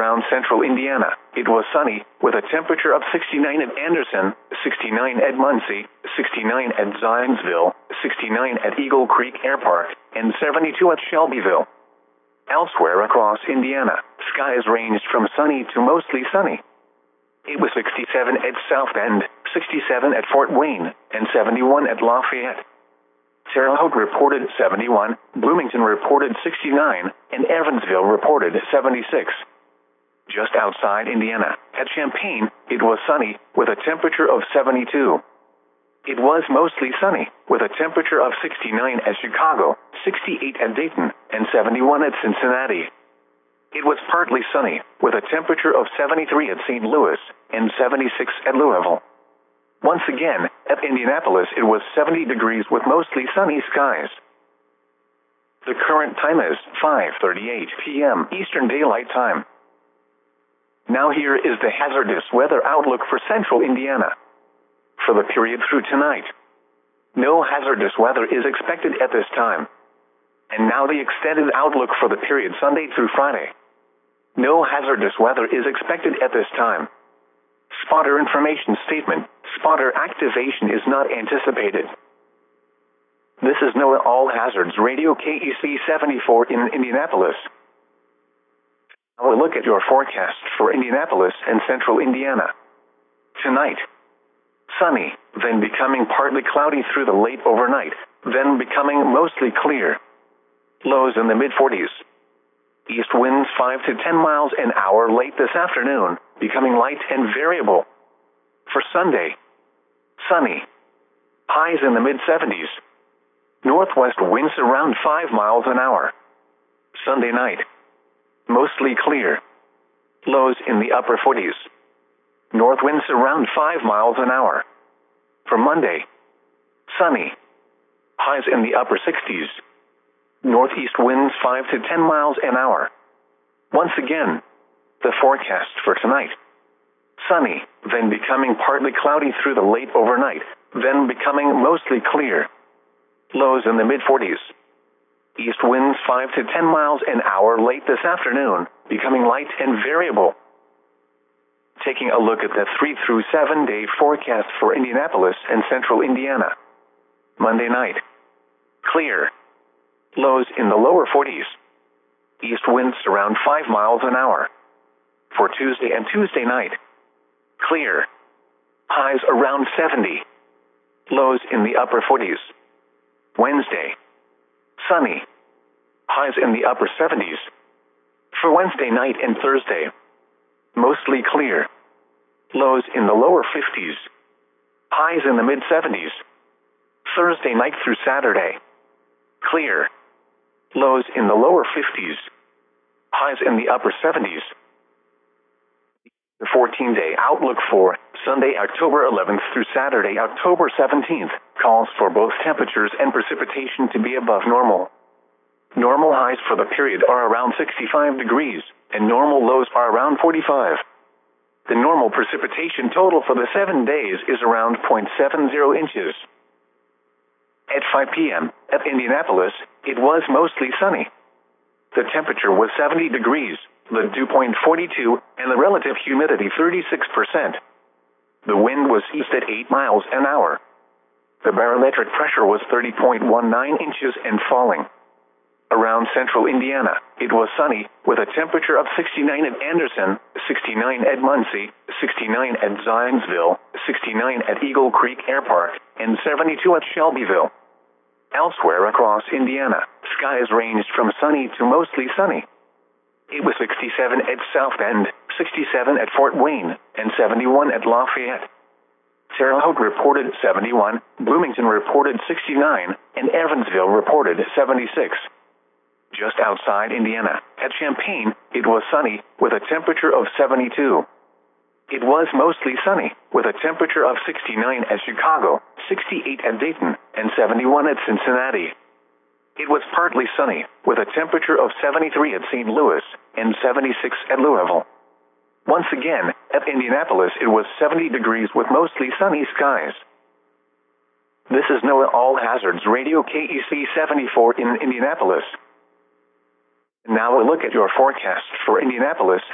around central Indiana. It was sunny, with a temperature of 69 at Anderson, 69 at Muncie, 69 at Zionsville, 69 at Eagle Creek Air Park, and 72 at Shelbyville. Elsewhere across Indiana, skies ranged from sunny to mostly sunny. It was 67 at South Bend, 67 at Fort Wayne, and 71 at Lafayette. Terre Haute reported 71, Bloomington reported 69, and Evansville reported 76. Just outside Indiana, at Champaign, it was sunny, with a temperature of 72. It was mostly sunny, with a temperature of 69 at Chicago, 68 at Dayton, and 71 at Cincinnati. It was partly sunny, with a temperature of 73 at St. Louis, and 76 at Louisville. Once again, at Indianapolis it was 70 degrees with mostly sunny skies. The current time is 5:38 p.m. Eastern Daylight Time. Now here is the hazardous weather outlook for central Indiana. For the period through tonight, no hazardous weather is expected at this time. And now the extended outlook for the period Sunday through Friday. No hazardous weather is expected at this time. Spotter information statement. Spotter activation is not anticipated. This is NOAA All Hazards Radio KEC 74 in Indianapolis. Now a look at your forecast for Indianapolis and central Indiana. Tonight, sunny, then becoming partly cloudy through the late overnight, then becoming mostly clear. Lows in the mid-40s. East winds 5 to 10 miles an hour late this afternoon, becoming light and variable. For Sunday, sunny. Highs in the mid-70s. Northwest winds around 5 miles an hour. Sunday night, mostly clear. Lows in the upper 40s. North winds around 5 miles an hour. For Monday, sunny. Highs in the upper 60s. Northeast winds 5 to 10 miles an hour. Once again, the forecast for tonight. Sunny, then becoming partly cloudy through the late overnight, then becoming mostly clear. Lows in the mid-40s. East winds 5 to 10 miles an hour late this afternoon, becoming light and variable. Taking a look at the 3 through 7 day forecast for Indianapolis and central Indiana. Monday night, clear. Lows in the lower 40s. East winds around 5 miles an hour. For Tuesday and Tuesday night, clear. Highs around 70. Lows in the upper 40s. Wednesday, sunny. Highs in the upper 70s. For Wednesday night and Thursday, mostly clear. Lows in the lower 50s. Highs in the mid-70s. Thursday night through Saturday, clear. Lows in the lower 50s. Highs in the upper 70s. The 14-day outlook for Sunday, October 11th through Saturday, October 17th, calls for both temperatures and precipitation to be above normal. Normal highs for the period are around 65 degrees, and normal lows are around 45. The normal precipitation total for the 7 days is around 0.70 inches. At 5 p.m., at Indianapolis, it was mostly sunny. The temperature was 70 degrees, the dew point 42, and the relative humidity 36%. The wind was east at 8 miles an hour. The barometric pressure was 30.19 inches and falling. Around central Indiana, it was sunny, with a temperature of 69 at Anderson, 69 at Muncie, 69 at Zionsville, 69 at Eagle Creek Air Park, and 72 at Shelbyville. Elsewhere across Indiana, skies ranged from sunny to mostly sunny. It was 67 at South Bend, 67 at Fort Wayne, and 71 at Lafayette. Terre Haute reported 71, Bloomington reported 69, and Evansville reported 76. Just outside Indiana, at Champaign, it was sunny, with a temperature of 72. It was mostly sunny, with a temperature of 69 at Chicago, 68 at Dayton, and 71 at Cincinnati. It was partly sunny, with a temperature of 73 at St. Louis, and 76 at Louisville. Once again, at Indianapolis it was 70 degrees with mostly sunny skies. This is NOAA All Hazards Radio KEC 74 in Indianapolis. Now a look at your forecast for Indianapolis